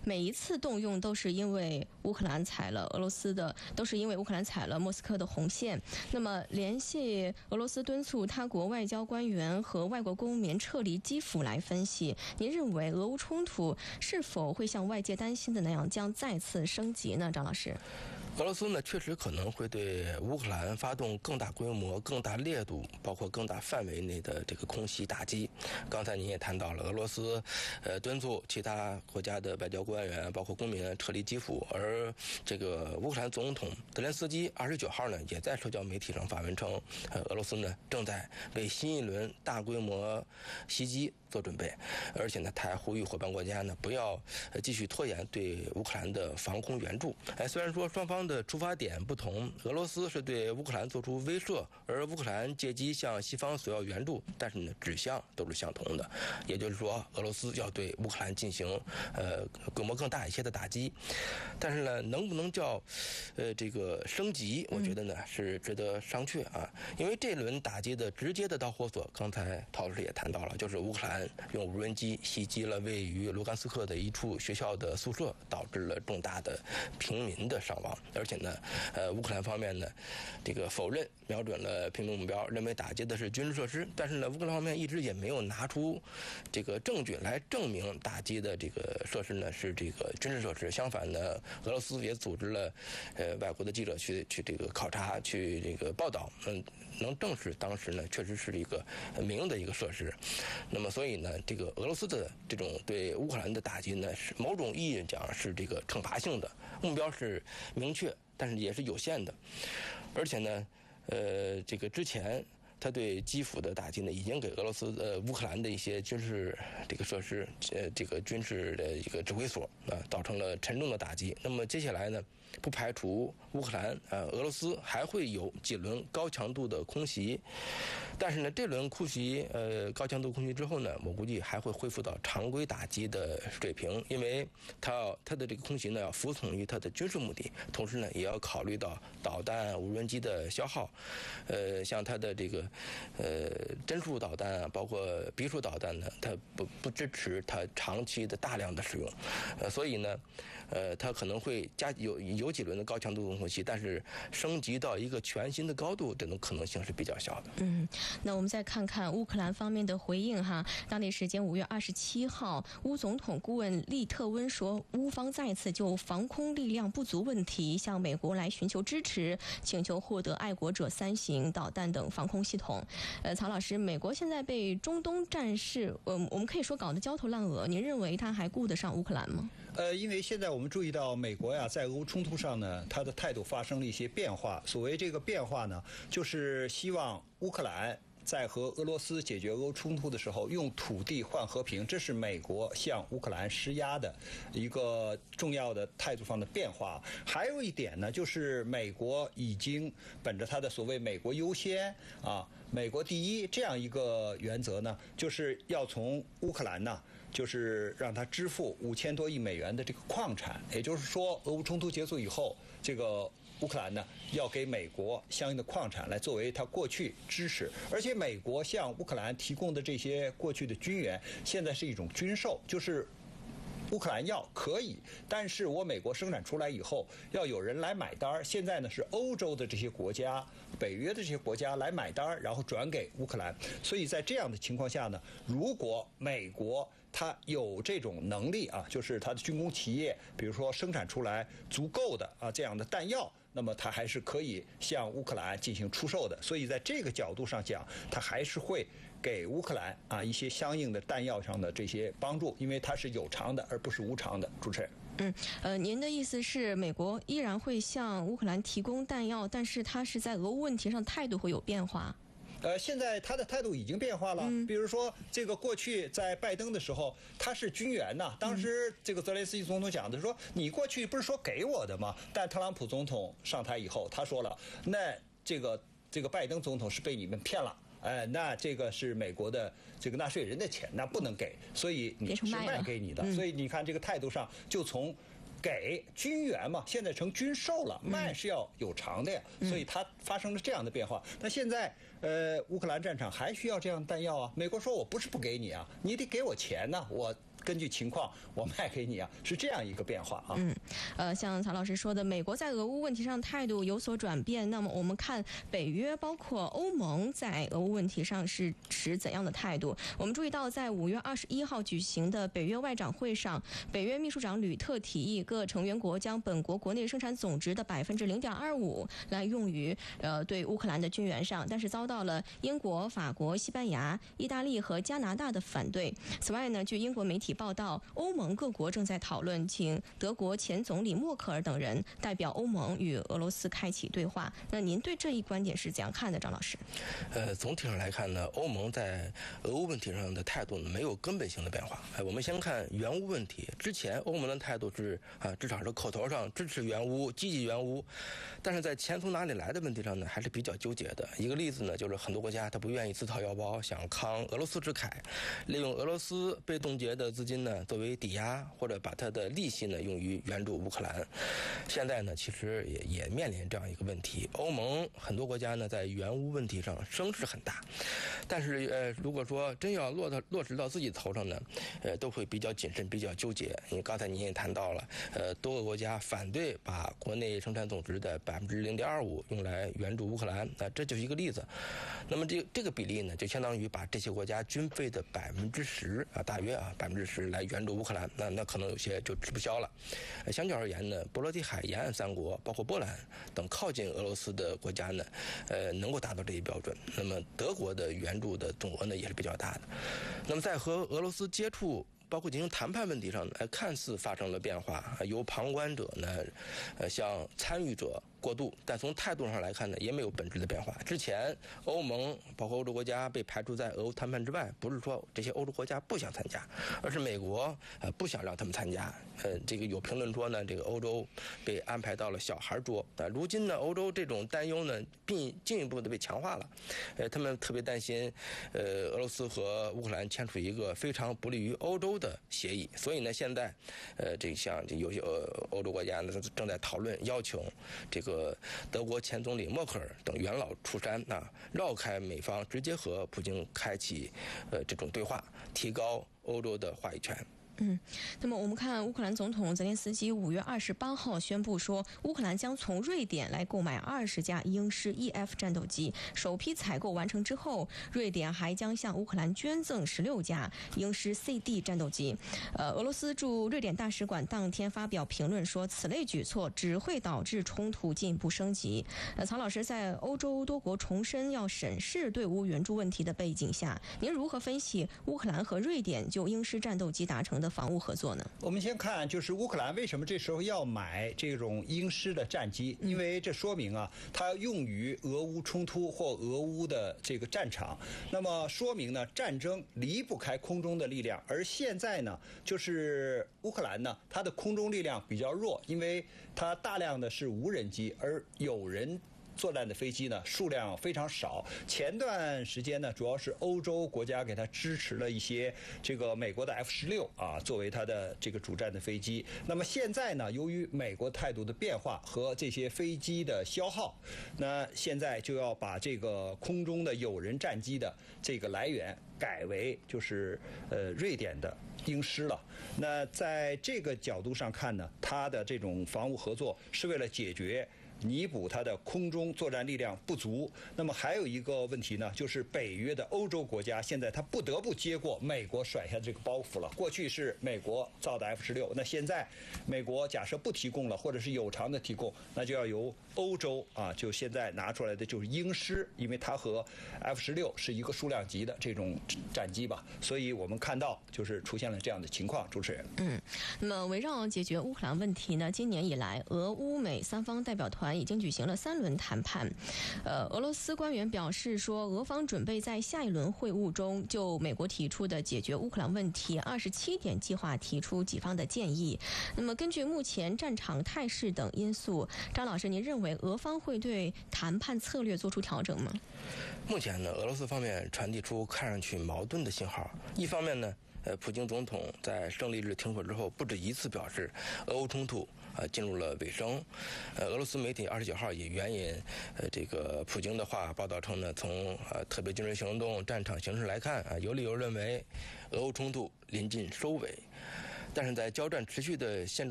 每一次动用都是因为乌克兰踩了俄罗斯的，都是因为乌克兰踩了莫斯科的红线。那么联系俄罗斯敦促他国外交官员和外国公民撤离基辅来分析，您认为俄乌冲突是否会像外界担心的那样将再次升级呢？张老师， 俄罗斯呢确实可能会对乌克兰发动更大规模、更大烈度，包括更大范围内的这个空袭打击。刚才您也谈到了，俄罗斯敦促其他国家的外交官员包括公民撤离基辅，而这个乌克兰总统泽连斯基29号呢也在社交媒体上发文称，俄罗斯呢正在为新一轮大规模袭击做准备，而且呢他还呼吁伙伴国家呢不要继续拖延对乌克兰的防空援助。虽然说双方的出发点不同，俄罗斯是对乌克兰做出威慑，而乌克兰借机向西方索要援助，但是呢指向都是相同的，也就是说俄罗斯要对乌克兰进行规模更大一些的打击。但是呢能不能叫这个升级，我觉得呢是值得商榷啊，因为这轮打击的直接的导火索，刚才陶老师也谈到了，就是乌克兰用无人机袭击了位于卢甘斯克的一处学校的宿舍，导致了重大的平民的伤亡。而且呢乌克兰方面呢这个否认瞄准了平民目标，认为打击的是军事设施，但是呢乌克兰方面一直也没有拿出这个证据来证明打击的这个设施呢是这个军事设施。相反呢俄罗斯也组织了外国的记者去这个考察，去这个报道，能证实当时呢确实是一个民用的一个设施。那么所以呢这个俄罗斯的这种对乌克兰的打击呢是某种意义讲是这个惩罚性的，目标是明确但是也是有限的。而且呢这个之前他对基辅的打击呢，已经给俄罗斯乌克兰的一些军事这个设施这个军事的一个指挥所造成了沉重的打击。那么接下来呢，不排除乌克兰俄罗斯还会有几轮高强度的空袭，但是呢，这轮空袭高强度空袭之后呢，我估计还会恢复到常规打击的水平，因为它的这个空袭呢要服从于它的军事目的，同时呢也要考虑到导弹、无人机的消耗，像它的这个针数导弹啊，包括匕首导弹呢，它不支持它长期的大量的使用，所以呢，它可能会有几轮的高强度空袭，但是升级到一个全新的高度，这种可能性是比较小的。 那我们再看看乌克兰方面的回应哈。当地时间5月27号，乌总统顾问利特温说，乌方再次就防空力量不足问题向美国来寻求支持，请求获得爱国者3型导弹等防空系统。曹老师，美国现在被中东战事，我们可以说搞得焦头烂额，您认为他还顾得上乌克兰吗？ 因为现在我们注意到美国呀，在俄乌冲突上呢，他的态度发生了一些变化。所谓这个变化呢，就是希望乌克兰在和俄罗斯解决俄乌冲突的时候用土地换和平，这是美国向乌克兰施压的一个重要的态度上的变化。还有一点呢，就是美国已经本着他的所谓美国优先美国第一这样一个原则呢，就是要从乌克兰呢就是让他支付5000多亿美元的这个矿产，也就是说俄乌冲突结束以后，这个乌克兰呢要给美国相应的矿产来作为他过去支持，而且美国向乌克兰提供的这些过去的军援现在是一种军售，就是乌克兰要可以，但是我美国生产出来以后要有人来买单。现在呢是欧洲的这些国家、北约的这些国家来买单，然后转给乌克兰。所以在这样的情况下呢，如果美国它有这种能力就是它的军工企业，比如说生产出来足够的这样的弹药，那么它还是可以向乌克兰进行出售的。所以在这个角度上讲，它还是会给乌克兰一些相应的弹药上的这些帮助，因为它是有偿的而不是无偿的。主持人， 您的意思是美国依然会向乌克兰提供弹药，但是它是在俄乌问题上态度会有变化？ 现在他的态度已经变化了。比如说，这个过去在拜登的时候，他是军援呐。当时这个泽连斯基总统讲的说，你过去不是说给我的吗？但特朗普总统上台以后，他说了，那这个拜登总统是被你们骗了。那这个是美国的这个纳税人的钱，那不能给，所以你是卖给你的。所以你看这个态度上，就从给军援嘛，现在成军售了，卖是要有偿的呀，所以它发生了这样的变化。那现在乌克兰战场还需要这样弹药啊？美国说我不是不给你啊，你得给我钱呢，我根据情况我卖给你啊，是这样一个变化啊。 像曹老师说的，美国在俄乌问题上态度有所转变，那么我们看北约包括欧盟在俄乌问题上是持怎样的态度？我们注意到，在5月21号举行的北约外长会上，北约秘书长吕特提议各成员国将本国国内生产总值的0.25%来用于对乌克兰的军援上，但是遭到了英国、法国、西班牙、意大利和加拿大的反对。此外呢，据英国媒体报道，欧盟各国正在讨论请德国前总理默克尔等人代表欧盟与俄罗斯开启对话。那您对这一观点是怎样看的，张老师？ 总体上来看呢，欧盟在俄乌问题上的态度没有根本性的变化。我们先看援乌问题，之前欧盟的态度是至少是口头上支持援乌、积极援乌，但是在钱从哪里来的问题上呢，还是比较纠结的。一个例子呢，就是很多国家他不愿意自掏腰包，想慷俄罗斯之慨，利用俄罗斯被冻结的资金呢作为抵押，或者把它的利息呢用于援助乌克兰。现在呢，其实也面临这样一个问题，欧盟很多国家呢在援乌问题上声势很大，但是如果说真要落实到自己头上呢，都会比较谨慎，比较纠结。因为刚才您也谈到了，多个国家反对把国内生产总值的0.25%用来援助乌克兰，这就是一个例子。那么这个比例呢，就相当于把这些国家军费的10%大约10%来援助乌克兰，那可能有些就吃不消了。相较而言呢，波罗的海沿岸3国，包括波兰等靠近俄罗斯的国家呢，能够达到这一标准。那么德国的援助的总额呢也是比较大的。那么在和俄罗斯接触，包括进行谈判问题上，看似发生了变化，由旁观者呢，向参与者过渡，但从态度上来看呢，也没有本质的变化。之前欧盟包括欧洲国家被排除在俄乌谈判之外，不是说这些欧洲国家不想参加，而是美国不想让他们参加。这个有评论说呢，这个欧洲被安排到了小孩桌。如今呢，欧洲这种担忧呢，进一步的被强化了。他们特别担心，俄罗斯和乌克兰签署一个非常不利于欧洲的协议，所以呢，现在像有些欧洲国家呢正在讨论邀请这个德国前总理默克尔等元老出山绕开美方，直接和普京开启这种对话，提高欧洲的话语权。 那么我们看乌克兰总统泽连斯基5月28号宣布说，乌克兰将从瑞典来购买20架鹰狮 EF 战斗机。首批采购完成之后，瑞典还将向乌克兰捐赠16架鹰狮 CD 战斗机。俄罗斯驻瑞典大使馆当天发表评论说，此类举措只会导致冲突进一步升级。曹老师，在欧洲多国重申要审视对乌援助问题的背景下，您如何分析乌克兰和瑞典就鹰狮战斗机达成的防务合作呢？ 我们先看，就是乌克兰为什么这时候要买这种鹰狮的战机？因为这说明它用于俄乌冲突或俄乌的这个战场。那么说明呢，战争离不开空中的力量。而现在呢，就是乌克兰呢，它的空中力量比较弱，因为它大量的是无人机，而有人作战的飞机呢数量非常少。前段时间呢，主要是欧洲国家给它支持了一些这个美国的 F-16作为它的这个主战的飞机。那么现在呢，由于美国态度的变化和这些飞机的消耗，那现在就要把这个空中的有人战机的这个来源改为就是瑞典的鹰狮了。那在这个角度上看呢，它的这种防务合作是为了弥补它的空中作战力量不足。那么还有一个问题呢，就是北约的欧洲国家现在它不得不接过美国甩下这个包袱了。过去是美国造的 F-16，那现在美国假设不提供了，或者是有偿的提供，那就要由欧洲就现在拿出来的就是鹰狮，因为它和 F-16是一个数量级的这种战机吧。所以我们看到就是出现了这样的情况。主持人， 那么围绕解决乌克兰问题呢，今年以来，俄乌美3方代表团已经举行了3轮谈判。俄罗斯官员表示说，俄方准备在下一轮会晤中就美国提出的解决乌克兰问题27点计划提出己方的建议。那么根据目前战场态势等因素，张老师，您认为俄方会对谈判策略做出调整吗？ 目前呢，俄罗斯方面传递出看上去矛盾的信号。一方面呢，普京总统在胜利日停火之后不止一次表示，俄乌冲突进入了尾声。俄罗斯媒体29号也援引这个普京的话报道称呢，从特别军事行动战场形势来看有理由认为俄乌冲突临近收尾。但是在交战持续的现状